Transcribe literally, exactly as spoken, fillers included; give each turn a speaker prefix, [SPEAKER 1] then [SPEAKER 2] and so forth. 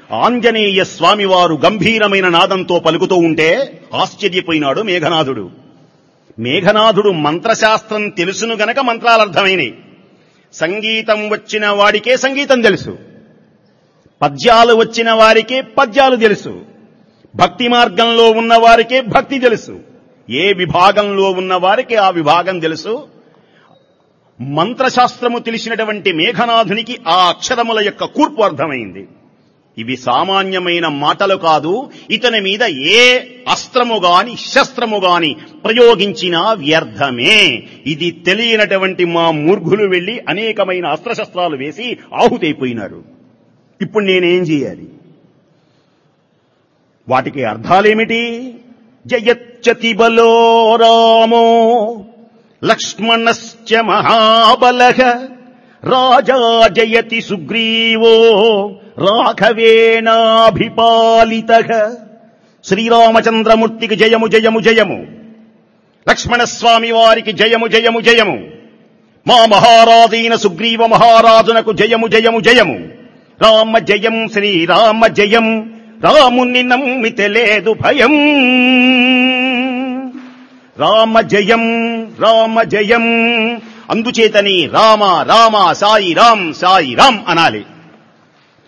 [SPEAKER 1] ఆంజనేయ స్వామివారు గంభీరమైన నాదంతో పలుకుతూ ఉంటే ఆశ్చర్యపోయినాడు మేఘనాథుడు. మేఘనాథుడు మంత్రశాస్త్రం తెలుసును గనక మంత్రాలర్థమైనవి. సంగీతం వచ్చిన వాడికే సంగీతం తెలుసు, పద్యాలు వచ్చిన వారికే పద్యాలు తెలుసు, భక్తి మార్గంలో ఉన్న వారికే భక్తి తెలుసు, ఏ విభాగంలో ఉన్న వారికి ఆ విభాగం తెలుసు. మంత్రశాస్త్రము తెలిసినటువంటి మేఘనాథునికి ఆ అక్షరముల యొక్క కూర్పు అర్థమైంది. ఇవి సామాన్యమైన మాటలు కాదు. ఇతని మీద ఏ అస్త్రము గాని శస్త్రము గాని ప్రయోగించినా వ్యర్థమే. ఇది తెలియనటువంటి మా మూర్ఖులు వెళ్లి అనేకమైన అస్త్రశస్త్రాలు వేసి ఆహుతైపోయినారు. ఇప్పుడు నేనేం చేయాలి? వాటికి అర్థాలేమిటి? జయచ్చతి బలో రామో లక్ష్మణశ్చ మహాబలః రాజా జయతి సుగ్రీవో రాఘవేణాభిపాలితః. శ్రీరామచంద్రమూర్తికి జయము జయము జయము, లక్ష్మణస్వామి వారికి జయము జయము జయము, మా మహారాజైన సుగ్రీవ మహారాజునకు జయము జయము జయము. రామ జయం శ్రీరామ జయం, రాముని నమ్మితే లేదు భయం. రామ జయం రామ జయం. అందుచేతని రామ రామ సాయి రామ్ సాయి రామ్ అనాలి.